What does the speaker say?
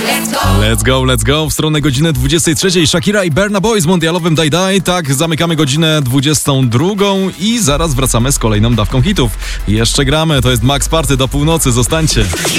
Let's go. W stronę godziny 23. Shakira i Burna Boy z mundialowym Die Die. Tak, zamykamy godzinę 22 i zaraz wracamy z kolejną dawką hitów. Jeszcze gramy, to jest Max Party do północy, zostańcie.